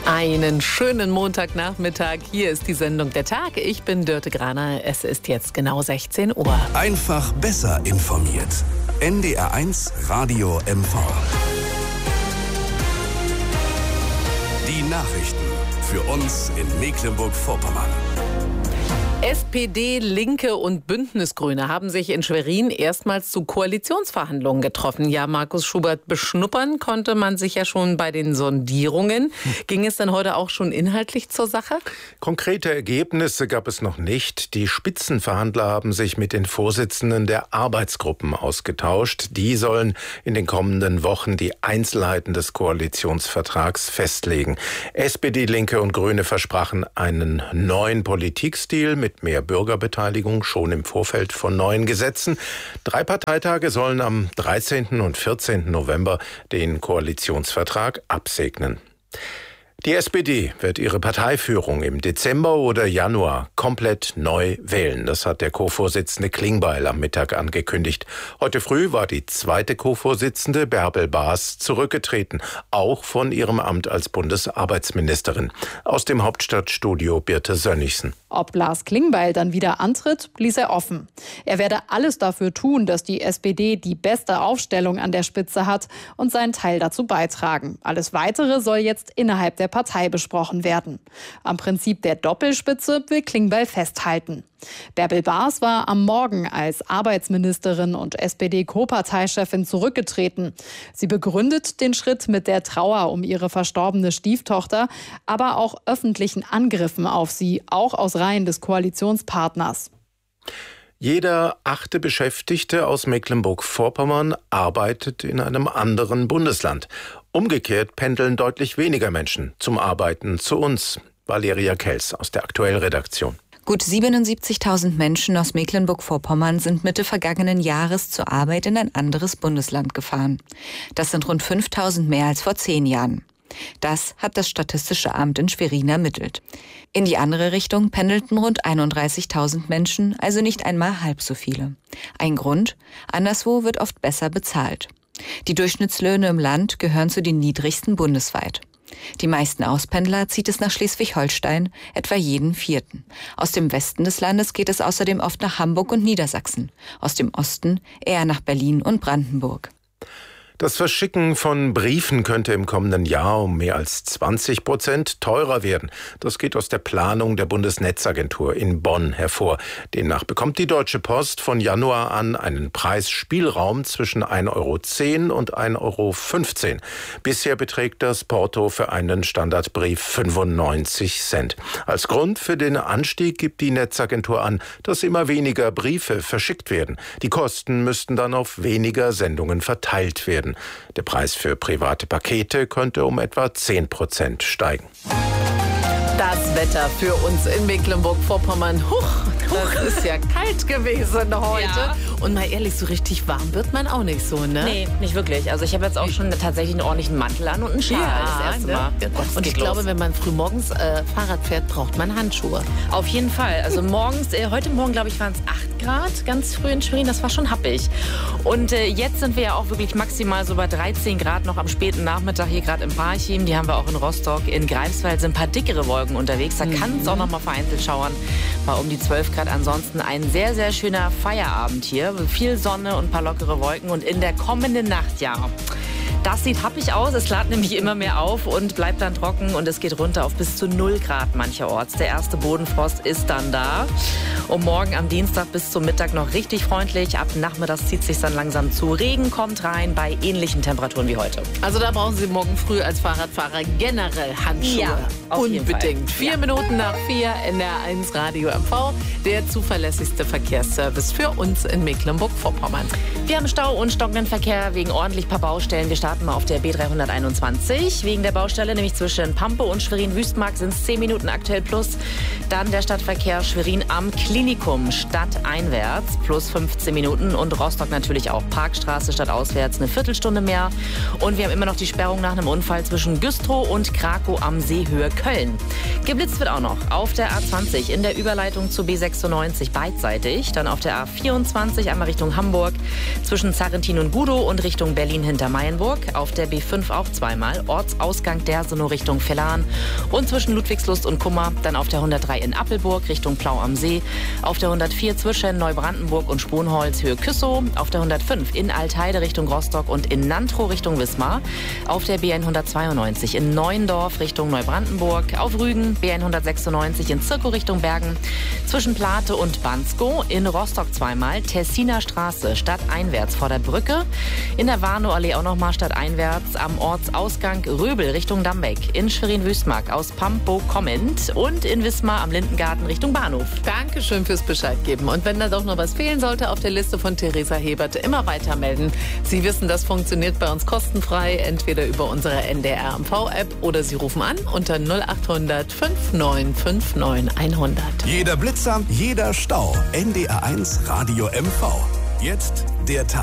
Einen schönen Montagnachmittag. Hier ist die Sendung Der Tag. Ich bin Dörte Graner. Es ist jetzt genau 16 Uhr. Einfach besser informiert. NDR1 Radio MV. Die Nachrichten für uns in Mecklenburg-Vorpommern. SPD, Linke und Bündnisgrüne haben sich in Schwerin erstmals zu Koalitionsverhandlungen getroffen. Ja, Markus Schubert, beschnuppern konnte man sich ja schon bei den Sondierungen. Ging es dann heute auch schon inhaltlich zur Sache? Konkrete Ergebnisse gab es noch nicht. Die Spitzenverhandler haben sich mit den Vorsitzenden der Arbeitsgruppen ausgetauscht. Die sollen in den kommenden Wochen die Einzelheiten des Koalitionsvertrags festlegen. SPD, Linke und Grüne versprachen einen neuen Politikstil mit mehr Bürgerbeteiligung schon im Vorfeld von neuen Gesetzen. 3 Parteitage sollen am 13. und 14. November den Koalitionsvertrag absegnen. Die SPD wird ihre Parteiführung im Dezember oder Januar komplett neu wählen. Das hat der Co-Vorsitzende Klingbeil am Mittag angekündigt. Heute früh war die zweite Co-Vorsitzende Bärbel Baas zurückgetreten, auch von ihrem Amt als Bundesarbeitsministerin. Aus dem Hauptstadtstudio Birte Sönnigsen. Ob Lars Klingbeil dann wieder antritt, ließ er offen. Er werde alles dafür tun, dass die SPD die beste Aufstellung an der Spitze hat und seinen Teil dazu beitragen. Alles Weitere soll jetzt innerhalb der Partei besprochen werden. Am Prinzip der Doppelspitze will Klingbeil festhalten. Bärbel Baas war am Morgen als Arbeitsministerin und SPD-Co-Parteichefin zurückgetreten. Sie begründet den Schritt mit der Trauer um ihre verstorbene Stieftochter, aber auch öffentlichen Angriffen auf sie, auch aus Reihen des Koalitionspartners. Jeder 8. Beschäftigte aus Mecklenburg-Vorpommern arbeitet in einem anderen Bundesland. Umgekehrt pendeln deutlich weniger Menschen zum Arbeiten zu uns. Valeria Kels aus der Aktuell-Redaktion. Gut 77.000 Menschen aus Mecklenburg-Vorpommern sind Mitte vergangenen Jahres zur Arbeit in ein anderes Bundesland gefahren. Das sind rund 5.000 mehr als vor 10 Jahren. Das hat das Statistische Amt in Schwerin ermittelt. In die andere Richtung pendelten rund 31.000 Menschen, also nicht einmal halb so viele. Ein Grund: anderswo wird oft besser bezahlt. Die Durchschnittslöhne im Land gehören zu den niedrigsten bundesweit. Die meisten Auspendler zieht es nach Schleswig-Holstein, etwa jeden 4. Aus dem Westen des Landes geht es außerdem oft nach Hamburg und Niedersachsen. Aus dem Osten eher nach Berlin und Brandenburg. Das Verschicken von Briefen könnte im kommenden Jahr um mehr als 20% teurer werden. Das geht aus der Planung der Bundesnetzagentur in Bonn hervor. Demnach bekommt die Deutsche Post von Januar an einen Preisspielraum zwischen 1,10 € und 1,15 €. Bisher beträgt das Porto für einen Standardbrief 95 Cent. Als Grund für den Anstieg gibt die Netzagentur an, dass immer weniger Briefe verschickt werden. Die Kosten müssten dann auf weniger Sendungen verteilt werden. Der Preis für private Pakete könnte um etwa 10% steigen. Das Wetter für uns in Mecklenburg-Vorpommern. Das ist ja kalt gewesen heute. Ja. Und mal ehrlich, so richtig warm wird man auch nicht so, ne? Nee, nicht wirklich. Also ich habe jetzt auch schon tatsächlich einen ordentlichen Mantel an und einen Schal das erste Mal. Und ich glaube, wenn man früh morgens Fahrrad fährt, braucht man Handschuhe. Auf jeden Fall. Also morgens, heute Morgen, glaube ich, waren es 8 Grad, ganz früh in Schwerin. Das war schon happig. Und jetzt sind wir ja auch wirklich maximal so bei 13 Grad noch am späten Nachmittag hier gerade im Parchim. Die haben wir auch in Rostock. In Greifswald sind ein paar dickere Wolken unterwegs. Da kann es auch noch mal vereinzelt schauern. Bei um die 12 Grad. Ansonsten ein sehr, sehr schöner Feierabend hier. Viel Sonne und ein paar lockere Wolken. Und in der kommenden Nacht, ja, das sieht happig aus. Es klart nämlich immer mehr auf und bleibt dann trocken. Und es geht runter auf bis zu 0 Grad mancherorts. Der erste Bodenfrost ist dann da. Und morgen am Dienstag bis zum Mittag noch richtig freundlich. Ab nachmittags zieht es sich dann langsam zu. Regen kommt rein bei ähnlichen Temperaturen wie heute. Also da brauchen Sie morgen früh als Fahrradfahrer generell Handschuhe. Ja, auf jeden Fall. Unbedingt. 4 Minuten nach 4 NDR1 Radio MV. Der zuverlässigste Verkehrsservice für uns in Mecklenburg-Vorpommern. Wir haben Stau und stockenden Verkehr wegen ordentlich paar Baustellen. Wir starten mal auf der B321. Wegen der Baustelle, nämlich zwischen Pampe und Schwerin-Wüstmark, sind es 10 Minuten aktuell plus. Dann der Stadtverkehr Schwerin am Klinikum stadteinwärts plus 15 Minuten. Und Rostock natürlich auch Parkstraße stadtauswärts eine Viertelstunde mehr. Und wir haben immer noch die Sperrung nach einem Unfall zwischen Güstrow und Krakow am See Höhe Köln. Geblitzt wird auch noch auf der A20 in der Überleitung zu B96 beidseitig. Dann auf der A24 einmal Richtung Hamburg zwischen Zarrentin und Gudow und Richtung Berlin-Hintermeyenburg. auf der B5 auch zweimal, Ortsausgang Dersenow Richtung Vellan und zwischen Ludwigslust und Kummer, dann auf der 103 in Appelburg Richtung Plau am See, auf der 104 zwischen Neubrandenburg und Sponholz Höhe Küssow, auf der 105 in Altheide Richtung Rostock und in Nantrow Richtung Wismar, auf der B192 in Neuendorf Richtung Neubrandenburg, auf Rügen B196 in Zirkow Richtung Bergen, zwischen Plate und Bansko, in Rostock zweimal, Tessiner Straße stadteinwärts vor der Brücke, in der Warnow-Allee auch nochmal stadteinwärts am Ortsausgang Röbel Richtung Dambeck, in Schwerin-Wüstmark aus Pampo kommend und in Wismar am Lindengarten Richtung Bahnhof. Dankeschön fürs Bescheid geben. Und wenn da doch noch was fehlen sollte auf der Liste von Theresa Hebert, immer weitermelden. Sie wissen, das funktioniert bei uns kostenfrei, entweder über unsere NDR MV-App oder Sie rufen an unter 0800 5959 100. Jeder Blitzer, jeder Stau. NDR1 Radio MV. Jetzt der Tag.